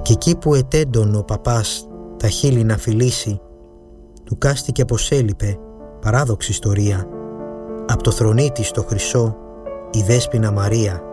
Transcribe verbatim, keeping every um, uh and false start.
Κι εκεί που ετέντον ο παπάς τα χείλη να φιλήσει, του κάστηκε πως έλειπε, παράδοξη ιστορία, απ' το θρονί της το χρυσό η Δέσποινα Μαρία.